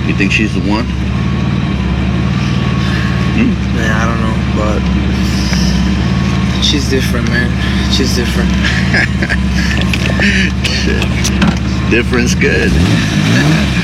You think she's the one? Man, I don't know, but she's different, man. She's different. Shit. Different's good.